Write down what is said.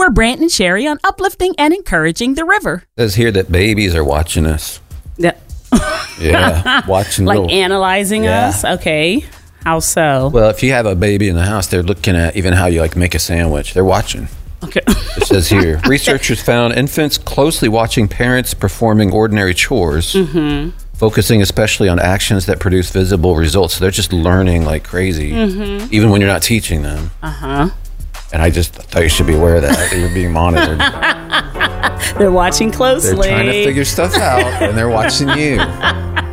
for Brant and Sherry on uplifting and encouraging the river. It says here that babies are watching us. Yeah. Yeah, watching. Like analyzing Yeah. us? Okay. How so? Well, if you have a baby in the house, they're looking at even how you like make a sandwich. They're watching. Okay. It says here, researchers found infants closely watching parents performing ordinary chores, focusing especially on actions that produce visible results. So they're just learning like crazy, even when you're not teaching them. Uh-huh. And I just thought you should be aware of that you're being monitored. They're watching closely. They're trying to figure stuff out, and they're watching you.